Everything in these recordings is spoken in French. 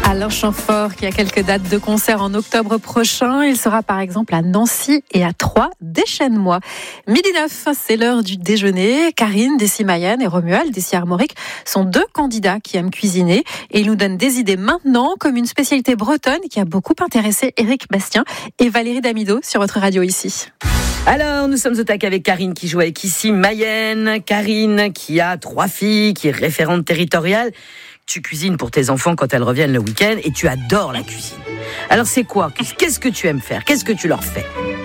Alain Chamfort qui a quelques dates de concert en octobre prochain. Il sera par exemple à Nancy et à Troyes. Déchaîne-moi. 12h09, c'est l'heure du déjeuner. Karine Dessy-Mayenne et Romuald Dessy-Armorique sont deux candidats qui aiment cuisiner et ils nous donnent des idées maintenant comme une spécialité bretonne qui a beaucoup intéressé Éric Bastien et Valérie Damido sur votre radio ici. Alors, nous sommes au tac avec Karine qui joue avec ici Mayenne. Karine qui a 3 filles, qui est référente territoriale. Tu cuisines pour tes enfants quand elles reviennent le week-end et tu adores la cuisine. Alors c'est quoi ? Qu'est-ce que tu aimes faire ? Qu'est-ce que tu leur fais ?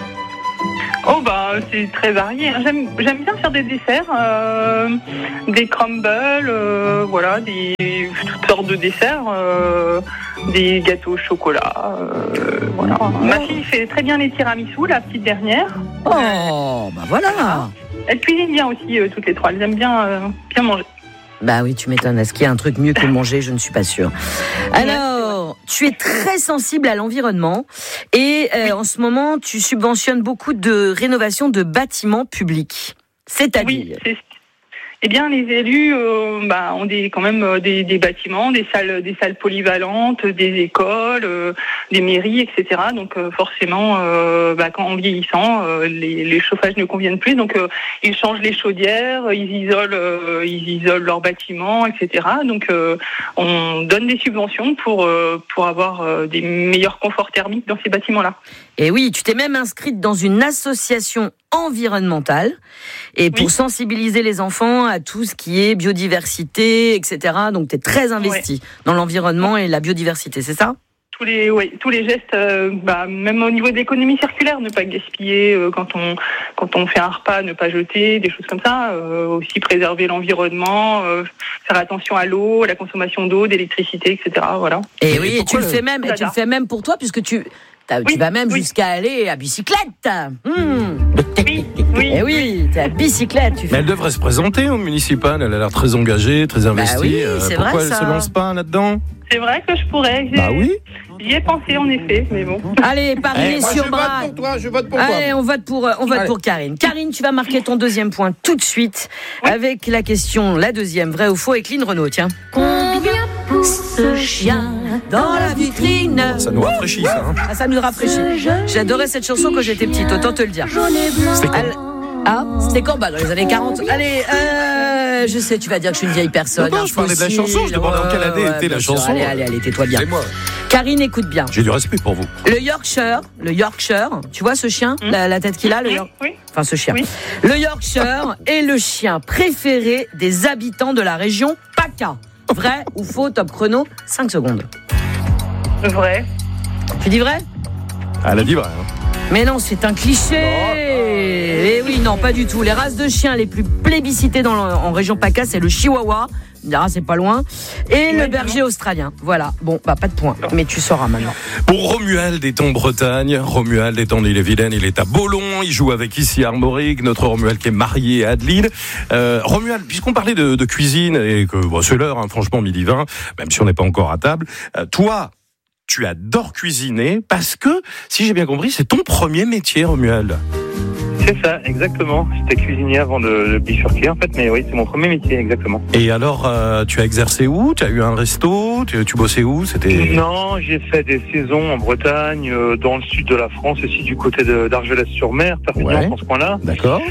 Oh bah c'est très varié. J'aime bien faire des desserts, des crumbles, voilà, toutes sortes de desserts, des gâteaux au chocolat, voilà. Ma fille fait très bien les tiramisu, la petite dernière. Oh bah voilà. Elle cuisine bien aussi toutes les trois. Elles aiment bien manger. Bah oui, tu m'étonnes. Est-ce qu'il y a un truc mieux que manger ? Je ne suis pas sûre. Alors, tu es très sensible à l'environnement et en ce moment, tu subventionnes beaucoup de rénovations de bâtiments publics. C'est-à-dire ? Oui, eh bien, les élus ont quand même des bâtiments, des salles polyvalentes, des écoles, des mairies, etc. Donc forcément, en vieillissant, les chauffages ne conviennent plus. Donc ils changent les chaudières, ils isolent leurs bâtiments, etc. Donc on donne des subventions pour avoir des meilleurs conforts thermiques dans ces bâtiments-là. Et oui, tu t'es même inscrite dans une association environnementale et pour sensibiliser les enfants à tout ce qui est biodiversité, etc. Donc tu es très investie dans l'environnement et la biodiversité, c'est ça ? Tous les gestes, même au niveau de l'économie circulaire, ne pas gaspiller quand on fait un repas, ne pas jeter, des choses comme ça. Aussi préserver l'environnement, faire attention à l'eau, à la consommation d'eau, d'électricité, etc. Voilà. Et oui, et tu le fais même pour toi, puisque tu vas même jusqu'à aller à bicyclette. Oui. Et oui, t'es à bicyclette. Mais elle devrait se présenter au municipal. Elle a l'air très engagée, très investie. Bah oui, c'est pourquoi vrai, elle ça. se lance pas là-dedans ? C'est vrai que je pourrais. Oui. J'y ai pensé en effet, mais bon. Allez, Paris-sur-Bras. Je vote pour toi. Allez, on vote pour Karine. Karine, tu vas marquer ton deuxième point tout de suite avec la question, la deuxième, vrai ou faux, avec Lynn Renaud. Tiens. Combien pousse ce chien dans la vitrine ? Ça nous rafraîchit, ça. Hein. Ça nous rafraîchit. J'adorais cette chanson quand j'étais petite, autant te le dire. C'était quand ? C'était quand ? Dans les années 40. Allez, je sais, tu vas dire que je suis une vieille personne. Non, je parlais de la chanson, je demandais en quelle année était la chanson. Allez, tais-toi bien. C'est moi. Karine, écoute bien. J'ai du respect pour vous. Le Yorkshire, tu vois ce chien, la tête qu'il a, enfin ce chien. Oui. Le Yorkshire est le chien préféré des habitants de la région PACA. Vrai ou faux, top chrono, 5 secondes. Vrai. Tu dis vrai ? Elle a dit vrai. Hein. Mais non, c'est un cliché. Et oui, non, pas du tout. Les races de chiens les plus plébiscitées en région PACA, c'est le Chihuahua. C'est pas loin. Et le berger australien. Voilà. Bon, pas de point. Mais tu sauras maintenant. Pour Romuald est en Bretagne. Romuald est en Ille-et-Vilaine. Il est à Beaulon. Il joue avec ici Armorique. Notre Romuald qui est marié à Adeline. Romuald, puisqu'on parlait de cuisine et que c'est l'heure, hein, franchement, 12h20, même si on n'est pas encore à table. Toi, tu adores cuisiner parce que, si j'ai bien compris, c'est ton premier métier, Romuald. C'est ça, exactement. J'étais cuisinier avant de bifurquer, en fait, mais oui, c'est mon premier métier, exactement. Et alors, tu as exercé où ? Tu as eu un resto ? Tu bossais où ? Non, j'ai fait des saisons en Bretagne, dans le sud de la France, aussi du côté d'Argelès-sur-Mer, Perpignan, dans ce coin-là. D'accord.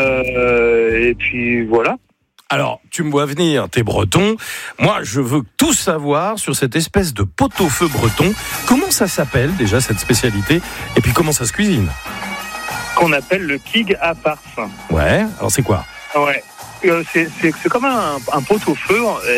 Et puis, voilà. Alors, tu me vois venir, t'es breton. Moi, je veux tout savoir sur cette espèce de pot-au-feu breton. Comment ça s'appelle, déjà, cette spécialité ? Et puis, comment ça se cuisine ? Qu'on appelle le kig à farce. Ouais, alors c'est quoi ? Ouais, c'est comme un pot-au-feu,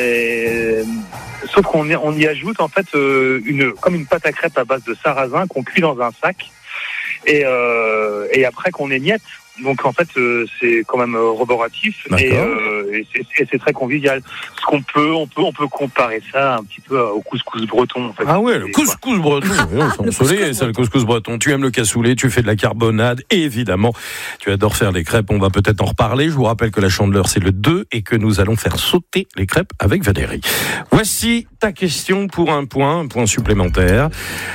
sauf qu'on y ajoute en fait comme une pâte à crêpes à base de sarrasin qu'on cuit dans un sac et après qu'on émiette. Donc en fait c'est quand même roboratif et c'est très convivial. Ce qu'on peut on peut comparer ça un petit peu au couscous breton en fait. Ah ouais, le couscous breton. C'est ensoleillé, ça, le couscous breton. Tu aimes le cassoulet, tu fais de la carbonade et évidemment, tu adores faire les crêpes. On va peut-être en reparler. Je vous rappelle que la chandeleur c'est le 2 et que nous allons faire sauter les crêpes avec Valérie. Voici ta question pour un point supplémentaire.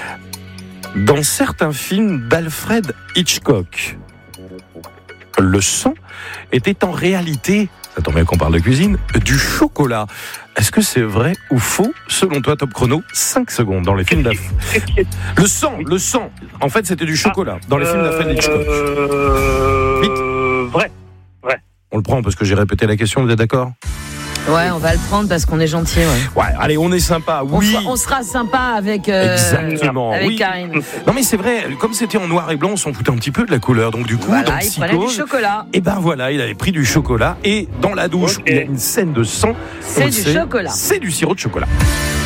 Dans certains films d'Alfred Hitchcock, le sang était en réalité ça tombe bien qu'on parle de cuisine, du chocolat. Est-ce que c'est vrai ou faux, selon toi, top chrono, 5 secondes dans les films d'affaires? Le sang. En fait, c'était du chocolat dans les films d'affaires Hitchcock. Vrai. On le prend parce que j'ai répété la question, vous êtes d'accord? Ouais, on va le prendre parce qu'on est gentil. Ouais, allez, on est sympa, oui. On sera sympa avec, exactement, avec oui. Karine. Non mais c'est vrai, comme c'était en noir et blanc, on s'en foutait un petit peu de la couleur. Donc du coup, Voilà, dans il prenait du chocolat. Et ben voilà, il avait pris du chocolat. Et dans la douche, il y a une scène de sang. C'est du chocolat. C'est du sirop de chocolat.